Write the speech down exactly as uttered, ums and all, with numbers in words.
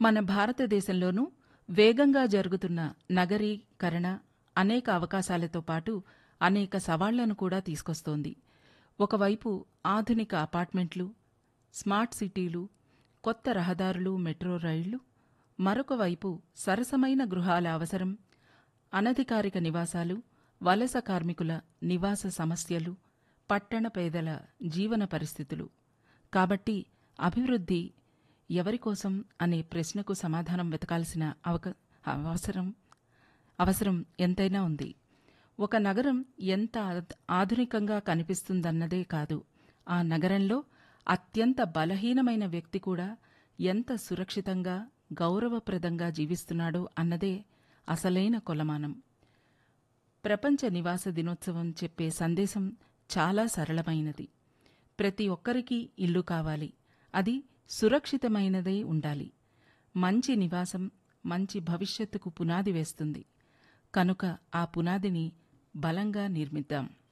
మన భారతదేశంలోనూ వేగంగా జరుగుతున్న నగరీకరణ అనేక అవకాశాలతో పాటు అనేక సవాళ్లను కూడా తీసుకొస్తోంది. ఒకవైపు ఆధునిక అపార్ట్మెంట్లు, స్మార్ట్ సిటీలు, కొత్త రహదారులు, మెట్రో రైళ్లు, మరొక వైపు సరసమైన గృహాల అవసరం, అనధికారిక నివాసాలు, వలస కార్మికుల నివాస సమస్యలు, పట్టణ పేదల జీవన పరిస్థితులు. కాబట్టి అభివృద్ధి ఎవరికోసం అనే ప్రశ్నకు సమాధానం వెతకాల్సిన అవక అవసరం అవసరం ఎంతైనా ఉంది. ఒక నగరం ఎంత ఆధునికంగా కనిపిస్తుందన్నదే కాదు, ఆ నగరంలో అత్యంత బలహీనమైన వ్యక్తి కూడా ఎంత సురక్షితంగా, గౌరవప్రదంగా జీవిస్తున్నాడో అన్నదే అసలైన కొలమానం. ప్రపంచ నివాస దినోత్సవం చెప్పే సందేశం చాలా సరళమైనది. ప్రతి ఒక్కరికీ ఇల్లు కావాలి, అది సురక్షితమైనదై ఉండాలి. మంచి నివాసం మంచి భవిష్యత్తుకు పునాది వేస్తుంది. కనుక ఆ పునాదిని బలంగా నిర్మిద్దాం.